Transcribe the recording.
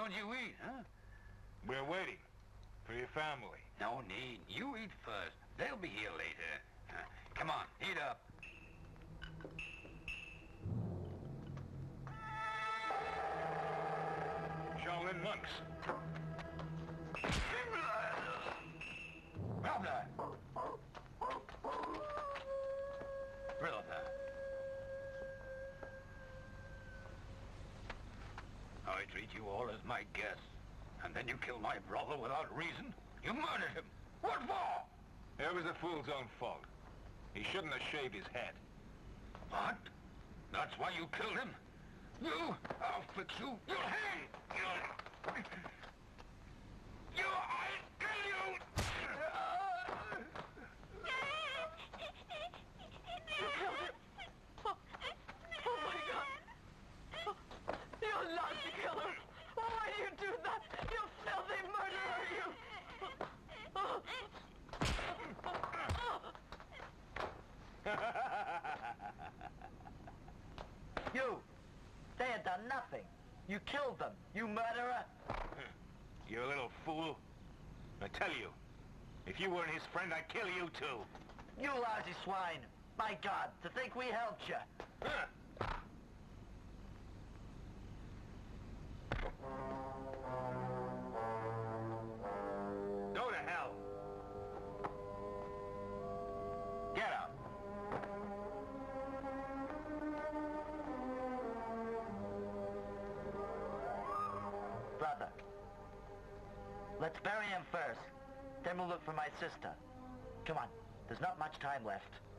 What'd you eat, huh? We're waiting for your family. No need. You eat first. They'll be here later. Come on, eat up. Shaolin monks. Brother! Brother. I treat you all as my guests, and then you kill my brother without reason? You murdered him. What for? It was the fool's own fault. He shouldn't have shaved his head. What? That's why you killed him? You? I'll fix you. You'll hang! I'll kill you! You killed him! Oh my God! You're not the killer! Why do you do that? You filthy murderer, you! You! They had done nothing. You killed them, you murderer! You little fool. I tell you, if you weren't his friend, I'd kill you too. You lousy swine! My God, to think we helped you! Go to hell. Get out. Brother, let's bury him first. Then we'll look for my sister. Come on, there's not much time left.